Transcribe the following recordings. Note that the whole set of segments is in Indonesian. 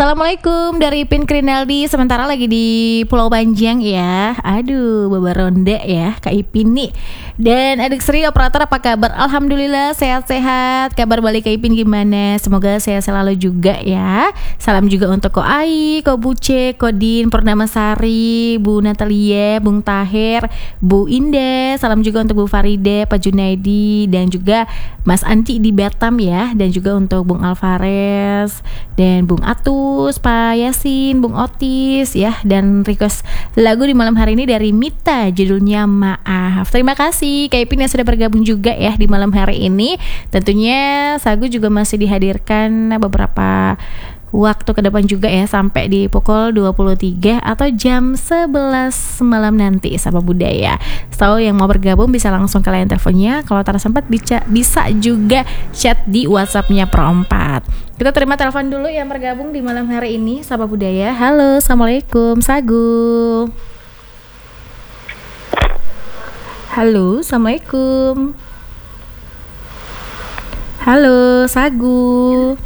Assalamualaikum dari Ipin Krinaldi. Sementara lagi di Pulau Panjang ya. Aduh, Baba Ronda ya Kak Ipin nih. Dan adik Sri operator, apa kabar? Alhamdulillah sehat-sehat. Kabar balik Kak Ipin gimana? Semoga sehat selalu juga ya. Salam juga untuk Ko Ai, Ko Buce, Ko Din, Purnamasari, Bu Natalia, Bung Taher, Bu Indah. Salam juga untuk Bu Farida, Pak Junaidi, dan juga Mas Anci di Batam ya. Dan juga untuk Bung Alvarez dan Bung Atus, Pak Yasin, Bung Otis ya. Dan request lagu di malam hari ini dari Mita, judulnya Maaf. Terima kasih Kak Ipin yang sudah bergabung juga ya di malam hari ini. Tentunya Sagu juga masih dihadirkan beberapa waktu ke depan juga ya, sampai di pukul 23 atau jam 11 malam nanti, sahabat budaya. So yang mau bergabung bisa langsung ke line teleponnya. Kalau tak sempat bisa juga chat di WhatsAppnya Pro 4. Kita terima telepon dulu yang bergabung di malam hari ini, sahabat budaya. Halo, Assalamualaikum Sagu. Halo, Assalamualaikum. Halo Sagu.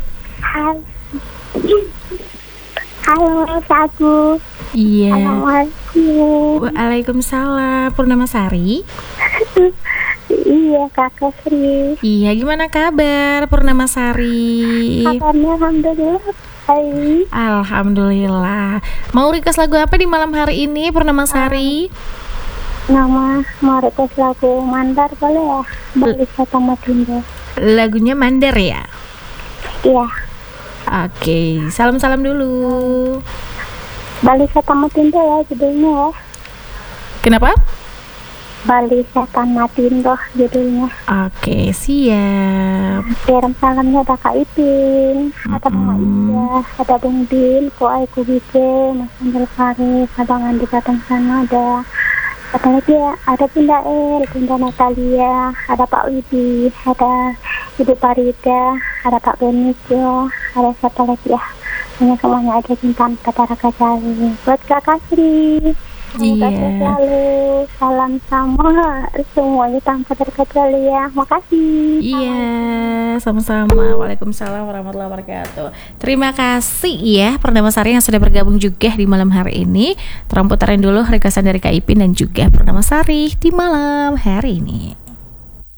Halo Sagu. Iya. Assalamualaikum. Waalaikumsalam. Purnamasari. Iya Kakak Sri. Iya, gimana kabar Purnamasari? Kabarnya alhamdulillah baik. Alhamdulillah. Mau request lagu apa di malam hari ini Purnamasari? Nama mau request lagu Mandar boleh ya? Balik kata Matindo. Lagunya Mandar ya? Iya. Oke, salam-salam dulu. Balik kata Matindo ya judulnya ya. Kenapa? Balik Setan Matindo judulnya. Oke, siap. Kirim salamnya ada Kak Ipin, ada Mama Ida, ada Bung Din, Ko Ai, Ko Bice, Mas Angel Faris, Abang Andi datang sana, ada lagi ya, ada Bunda Natalia, ada Pak Widi, ada Ibu Parida, ada Pak Benicio, ada siapa lagi ya? Ini semuanya ada Cintaan Kata Raka Jali. Buat Kakak Sri, semoga selalu salam sama semuanya tanpa terkecuali ya. Makasih. Iya, sama-sama. Waalaikumsalam warahmatullahi wabarakatuh. Terima kasih ya Purnamasari yang sudah bergabung juga di malam hari ini. Putarin dulu requestan dari Kak Ipin dan juga Purnamasari di malam hari ini.